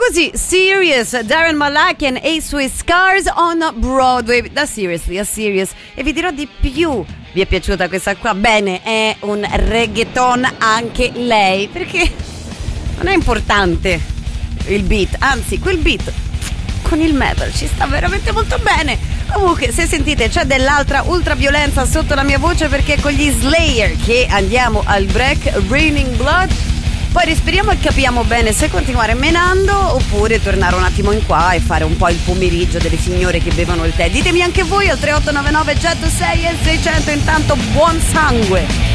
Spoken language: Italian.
così, Serious, Darren Malakian e i suoi Scars on Broadway. Da Seriously a Serious. E vi dirò di più. Vi è piaciuta questa qua? Bene, è un reggaeton anche lei, perché non è importante il beat, anzi quel beat con il metal ci sta veramente molto bene. Comunque, se sentite c'è dell'altra ultraviolenza sotto la mia voce, perché con gli Slayer che andiamo al break, Raining Blood. Poi respiriamo e capiamo bene se continuare menando oppure tornare un attimo in qua e fare un po' il pomeriggio delle signore che bevono il tè. Ditemi anche voi al 3899 106 e 600. Intanto buon sangue.